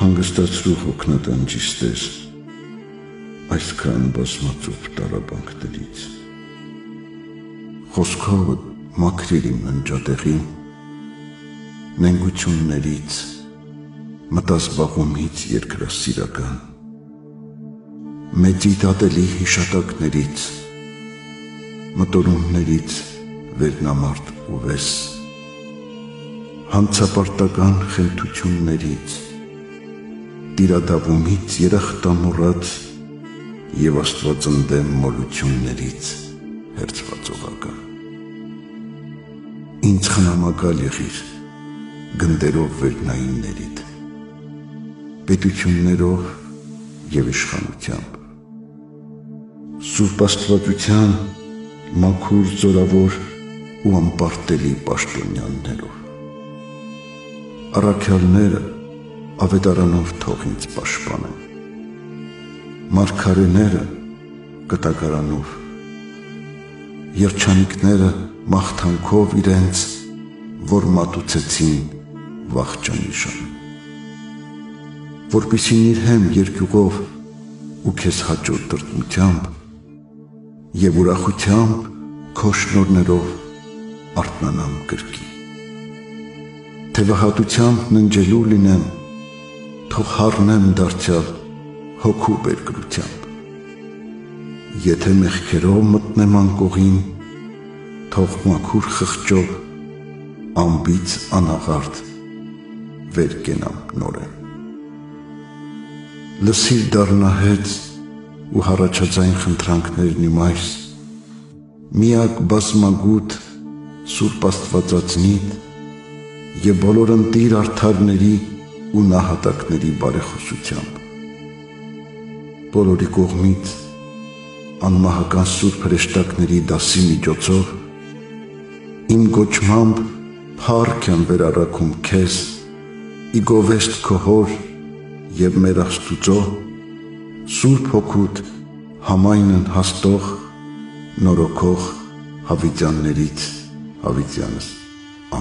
հանգստացրու հոգնատանջիս Տեր, այսքան բազմածուփ տառապանքներից։ Խոսքովդ մաքրիր իմ ննջատեղին, նենգություններից, մտազբաղումից երկրասիրական, մեծի տատելի հիշատակներից, մտորումներից վերնամարդ ու վես, հանցապարտական խենթություններից, տիրադավումից երախտամոռաց և աստվածընդեմ մոլություններից հերձվածողական։ Ինձ խնամակալ եղիր գնդերով վերնայիններիդ, պետություններով և իշխանությամբ, Սուրբ Աստվածության մաքուր զորավոր ու անպարտելի պաշտոնյաներով։ Առաքյալները ավետարանով թող ինձ պաշտպանեն, մարգարեները կտակարանով, երջանիկները մաղթանքով իրենց, որ մատուցեցին վախճանիշան, որպեսզի նիրհեմ երկյուղով ու քեզ հաճո տրտմությամբ և ուրախությամբ քո շնորհներով արթնանամ կրկի, թե վհատությամբ ննջելու լինեմ, թող հառնեմ դարձյալ հոգու բերկրությամբ, եթե մեղքերով մտնեմ անկողին, թող մաքուր խղճով անբիծ անաղարտ վեր կենամ նորեն։ Լսիր դառնահեծ ու հառաջաձայն խնդրանքներն իմ այս, միակ բազմագութ Սուրբ Աստվածածնիդ և բոլոր ընտիր արդարների ու նահատակների բարեխոսությամբ, բոլորի կողմից անմահական սուրբ հրեշտակների դասի միջոցով իմ գոչմամբ փառք եմ վերառաքում քեզ ի գովեստ քո հոր և մեր Աստուծո Սուրբ Հոգուդ համայնն հաստող նորոգող հավիտյաններից հավիտյանս։